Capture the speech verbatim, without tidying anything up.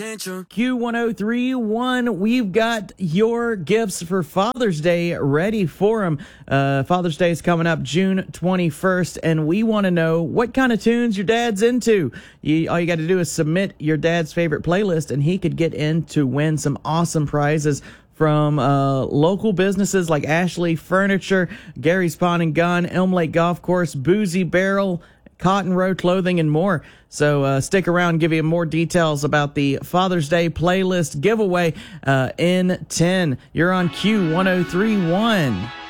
Q one oh three one, we've got your gifts for Father's Day ready for them. Uh, Father's Day is coming up June twenty-first, and we want to know what kind of tunes your dad's into. You, all you got to do is submit your dad's favorite playlist, and he could get in to win some awesome prizes from uh, local businesses like Ashley Furniture, Gary's Pawn and Gun, Elm Lake Golf Course, Boozy Barrel, Cotton Row Clothing, and more. So uh, stick around, give you more details about the Father's Day playlist giveaway uh, in ten. You're on Q one oh three one.